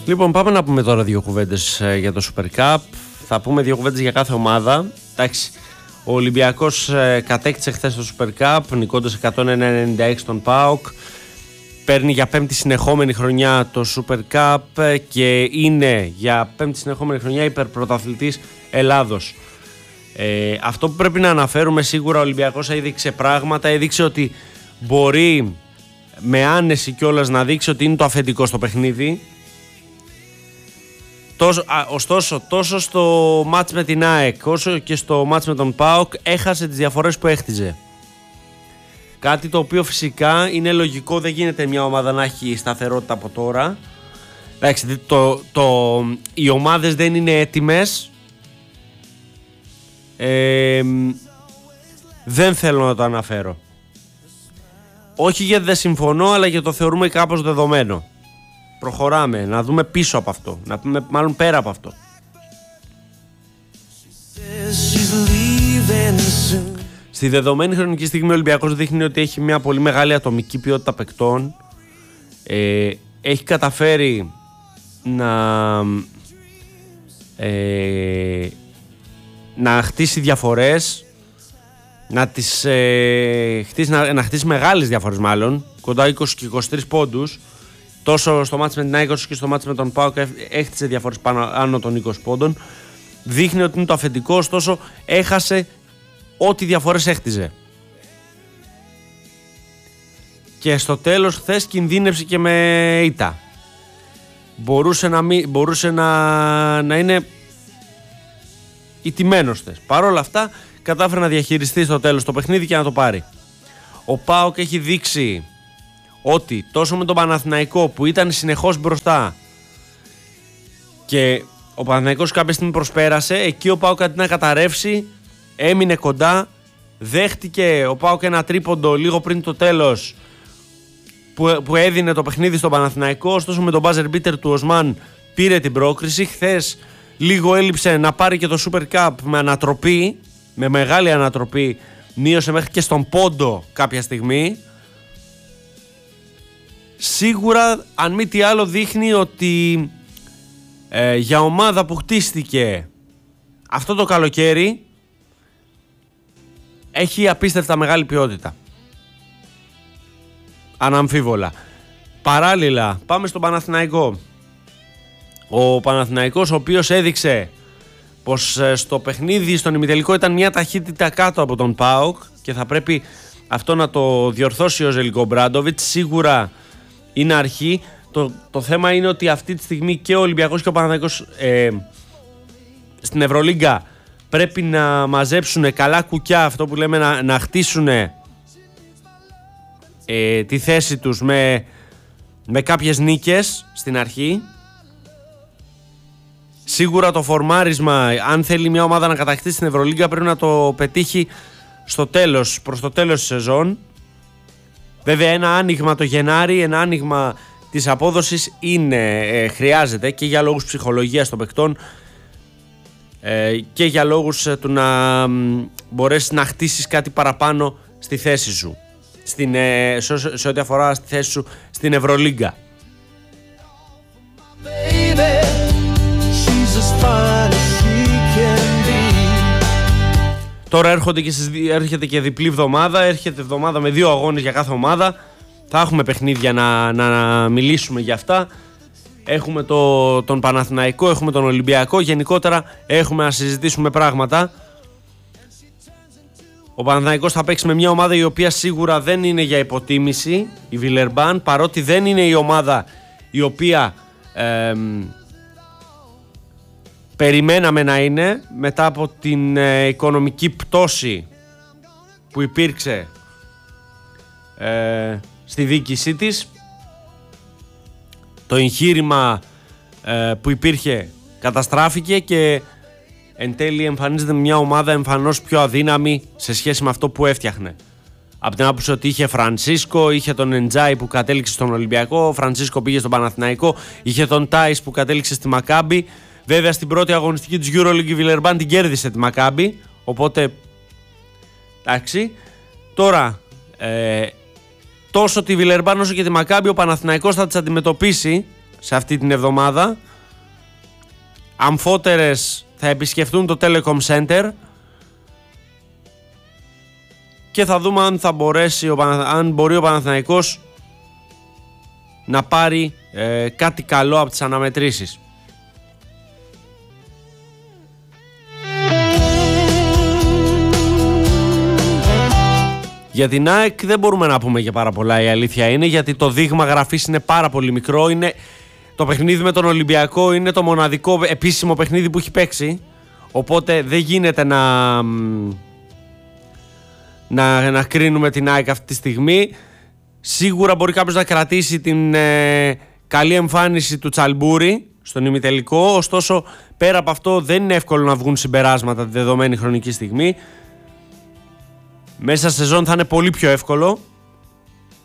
Λοιπόν, πάμε να πούμε τώρα δύο κουβέντες για το Super Cup. Θα πούμε δύο κουβέντες για κάθε ομάδα. Εντάξει, ο Ολυμπιακός κατέκτησε χθες το Super Cup, νικώντας 196 τον ΠΑΟΚ. Παίρνει για πέμπτη συνεχόμενη χρονιά το Super Cup και είναι για πέμπτη συνεχόμενη χρονιά υπερπρωταθλητής Ελλάδος. Αυτό που πρέπει να αναφέρουμε σίγουρα, ο Ολυμπιακός έδειξε πράγματα, έδειξε ότι μπορεί με άνεση κιόλας να δείξει ότι είναι το αφεντικό στο παιχνίδι. Ωστόσο, τόσο στο μάτς με την ΑΕΚ όσο και στο μάτς με τον ΠΑΟΚ έχασε τις διαφορές που έχτιζε. Κάτι το οποίο φυσικά είναι λογικό, δεν γίνεται μια ομάδα να έχει σταθερότητα από τώρα. Εντάξει, οι ομάδες δεν είναι έτοιμες. Δεν θέλω να το αναφέρω. Όχι γιατί δεν συμφωνώ, αλλά γιατί το θεωρούμε κάπως δεδομένο. Προχωράμε, να δούμε πίσω από αυτό, να πούμε μάλλον πέρα από αυτό. Στη δεδομένη χρονική στιγμή ο Ολυμπιακός δείχνει ότι έχει μια πολύ μεγάλη ατομική ποιότητα παικτών. Έχει καταφέρει να χτίσει διαφορές, να χτίσει μεγάλες διαφορές μάλλον, κοντά 20 και 23 πόντους. Τόσο στο μάτς με την ΑΕΚ όσο και στο μάτς με τον ΠΑΟΚ έχτισε διαφορές άνω των 20 πόντων. Δείχνει ότι είναι το αφεντικό, ωστόσο έχασε ό,τι διαφορές έχτιζε. Και στο τέλος χθες κινδύνευσε και με ήττα. Μπορούσε να είναι ηττημένος χθες. Παρ' όλα αυτά κατάφερε να διαχειριστεί στο τέλος το παιχνίδι και να το πάρει. Ο ΠΑΟΚ έχει δείξει ότι τόσο με τον Παναθηναϊκό που ήταν συνεχώς μπροστά και ο Παναθηναϊκός κάποια στιγμή προσπέρασε, εκεί ο ΠΑΟΚ αντί να καταρρεύσει έμεινε κοντά, δέχτηκε ο ΠΑΟΚ ένα τρίποντο λίγο πριν το τέλος που έδινε το παιχνίδι στον Παναθηναϊκό, ωστόσο με τον buzzer beater του Οσμάν πήρε την πρόκριση. Χθες λίγο έλειψε να πάρει και το Super Cup με ανατροπή, με μεγάλη ανατροπή, μείωσε μέχρι και στον πόντο κάποια στιγμή. Σίγουρα, αν μη τι άλλο, δείχνει ότι για ομάδα που χτίστηκε αυτό το καλοκαίρι έχει απίστευτα μεγάλη ποιότητα. Αναμφίβολα. Παράλληλα, πάμε στον Παναθηναϊκό. Ο Παναθηναϊκός, ο οποίος έδειξε πως στο παιχνίδι, στον ημιτελικό, ήταν μια ταχύτητα κάτω από τον ΠΑΟΚ και θα πρέπει αυτό να το διορθώσει ο Ζελικό Μπράντοβιτς. Σίγουρα είναι αρχή. Το θέμα είναι ότι αυτή τη στιγμή και ο Ολυμπιακός και ο Παναθηναϊκός στην Ευρωλίγκα πρέπει να μαζέψουν καλά κουκιά, αυτό που λέμε να χτίσουν τη θέση τους με κάποιες νίκες στην αρχή. Σίγουρα το φορμάρισμα, αν θέλει μια ομάδα να κατακτήσει την Ευρωλίγκα, πρέπει να το πετύχει στο τέλος, προς το τέλος της σεζόν. Βέβαια ένα άνοιγμα το Γενάρη, ένα άνοιγμα της απόδοσης χρειάζεται και για λόγους ψυχολογίας των παικτών και για λόγους του να μπορέσεις να χτίσεις κάτι παραπάνω στη θέση σου, σε ό,τι αφορά στη θέση σου στην Ευρωλίγκα. Τώρα έρχεται και διπλή εβδομάδα, έρχεται εβδομάδα με 2 αγώνες για κάθε ομάδα. Θα έχουμε παιχνίδια να μιλήσουμε για αυτά. Έχουμε τον Παναθηναϊκό, έχουμε τον Ολυμπιακό. Γενικότερα έχουμε να συζητήσουμε πράγματα. Ο Παναθηναϊκός θα παίξει με μια ομάδα η οποία σίγουρα δεν είναι για υποτίμηση, η Βιλερμπάν, παρότι δεν είναι η ομάδα η οποία περιμέναμε να είναι μετά από την οικονομική πτώση που υπήρξε στη διοίκησή της. Το εγχείρημα που υπήρχε καταστράφηκε και εν τέλει εμφανίζεται μια ομάδα εμφανώς πιο αδύναμη σε σχέση με αυτό που έφτιαχνε. Από την άποψη ότι είχε Φρανσίσκο, είχε τον Εντζάι που κατέληξε στον Ολυμπιακό, ο Φρανσίσκο πήγε στον Παναθηναϊκό, είχε τον Τάις που κατέληξε στη Μακάμπι. Βέβαια στην πρώτη αγωνιστική της EuroLeague η Βιλερμπάν την κέρδισε τη Μακάμπι, οπότε εντάξει. Τώρα τόσο τη Βιλερμπάν όσο και τη Μακάμπι ο Παναθηναϊκός θα τις αντιμετωπίσει σε αυτή την εβδομάδα. Αμφότερες θα επισκεφτούν το Telecom Center και θα δούμε αν μπορεί ο Παναθηναϊκός να πάρει κάτι καλό από τις αναμετρήσεις. Για την ΑΕΚ δεν μπορούμε να πούμε και πάρα πολλά, η αλήθεια είναι, γιατί το δείγμα γραφής είναι πάρα πολύ μικρό. Το παιχνίδι με τον Ολυμπιακό είναι το μοναδικό επίσημο παιχνίδι που έχει παίξει, οπότε δεν γίνεται να κρίνουμε την ΑΕΚ αυτή τη στιγμή. Σίγουρα μπορεί κάποιος να κρατήσει την καλή εμφάνιση του Τσαλμπούρη στον ημιτελικό, ωστόσο πέρα από αυτό δεν είναι εύκολο να βγουν συμπεράσματα τη δεδομένη χρονική στιγμή. Μέσα σε σεζόν θα είναι πολύ πιο εύκολο.